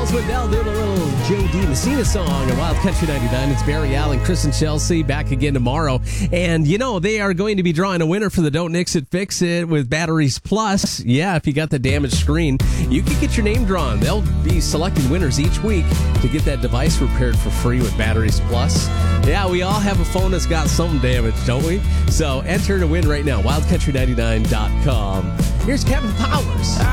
Charles Wendell doing a little Joe D. Messina song on Wild Country 99. It's Barry Allen, Chris and Chelsea back again tomorrow. And, they are going to be drawing a winner for the Don't Nix It, Fix It with Batteries Plus. Yeah, if you got the damaged screen, you can get your name drawn. They'll be selecting winners each week to get that device repaired for free with Batteries Plus. Yeah, we all have a phone that's got something damaged, don't we? So enter to win right now, wildcountry99.com. Here's Kevin Powers.